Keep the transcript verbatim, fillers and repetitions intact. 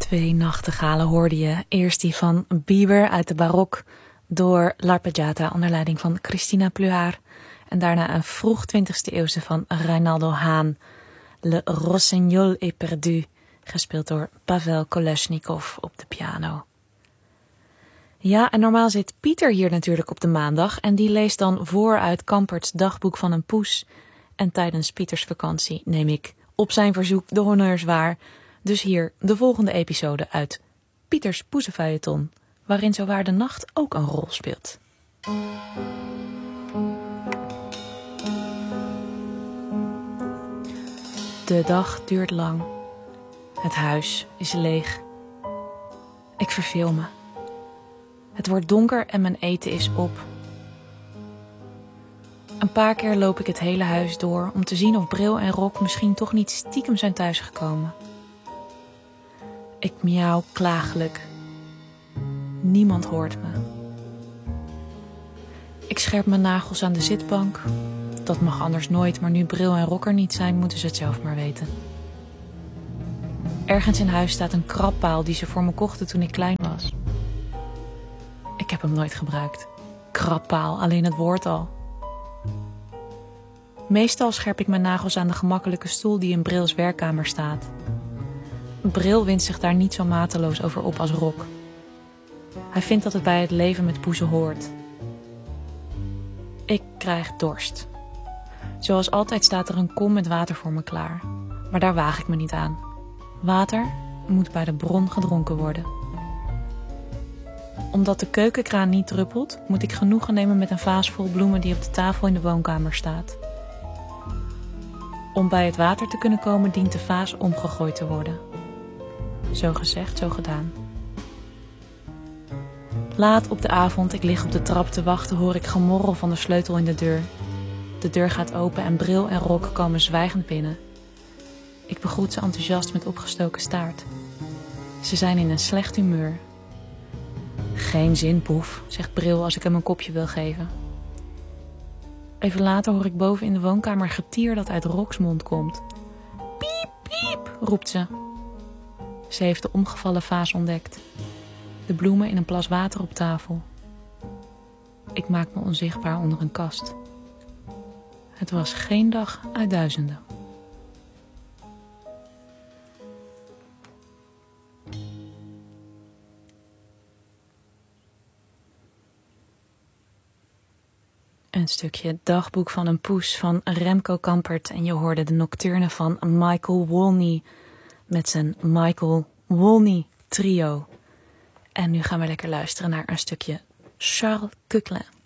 Twee nachtegalen hoorde je. Eerst die van Bieber uit de barok door L'Arpeggiata onder leiding van Christina Pluhar. En daarna een vroeg twintigste eeuwse van Reynaldo Haan, Le Rossignol est perdu, gespeeld door Pavel Kolesnikov op de piano. Ja, en normaal zit Pieter hier natuurlijk op de maandag en die leest dan voor uit Kamperts dagboek van een poes. En tijdens Pieters vakantie neem ik op zijn verzoek de honneurs waar. Dus hier de volgende episode uit Pieters Poezenfeuilleton, waarin zowaar de nacht ook een rol speelt. De dag duurt lang. Het huis is leeg. Ik verveel me. Het wordt donker en mijn eten is op. Een paar keer loop ik het hele huis door om te zien of bril en rok misschien toch niet stiekem zijn thuisgekomen. Ik miauw klagelijk. Niemand hoort me. Ik scherp mijn nagels aan de zitbank. Dat mag anders nooit, maar nu bril en rok er niet zijn, moeten ze het zelf maar weten. Ergens in huis staat een krabpaal die ze voor me kochten toen ik klein was. Ik heb hem nooit gebruikt. Krabpaal, alleen het woord al. Meestal scherp ik mijn nagels aan de gemakkelijke stoel die in Brils werkkamer staat. Bril wint zich daar niet zo mateloos over op als Rok. Hij vindt dat het bij het leven met poezen hoort. Ik krijg dorst. Zoals altijd staat er een kom met water voor me klaar. Maar daar waag ik me niet aan. Water moet bij de bron gedronken worden. Omdat de keukenkraan niet druppelt, moet ik genoegen nemen met een vaas vol bloemen die op de tafel in de woonkamer staat. Om bij het water te kunnen komen dient de vaas omgegooid te worden. Zo gezegd, zo gedaan. Laat op de avond, ik lig op de trap te wachten, hoor ik gemorrel van de sleutel in de deur. De deur gaat open en Bril en Rok komen zwijgend binnen. Ik begroet ze enthousiast met opgestoken staart. Ze zijn in een slecht humeur. Geen zin, poef, zegt Bril als ik hem een kopje wil geven. Even later hoor ik boven in de woonkamer getier dat uit Roks mond komt. Piep, piep, roept ze. Ze heeft de omgevallen vaas ontdekt. De bloemen in een plas water op tafel. Ik maak me onzichtbaar onder een kast. Het was geen dag uit duizenden. Een stukje dagboek van een poes van Remco Kampert en je hoorde de nocturne van Michael Wolny met zijn Michael Wolny trio. En nu gaan we lekker luisteren naar een stukje Charles Coquelin.